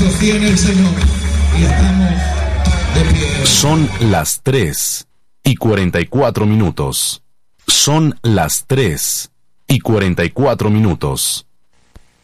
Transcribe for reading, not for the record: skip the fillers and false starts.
Sofía en el Señor. Y estamos de pie. Son las 3:44 minutos. Son las 3:44 minutos.